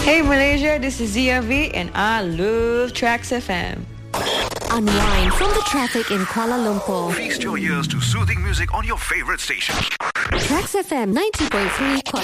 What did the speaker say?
Hey Malaysia, this is Zia V and I love Trax FM. Unwind from the traffic in Kuala Lumpur. Feast your ears to soothing music on your favorite station. Trax FM 90.3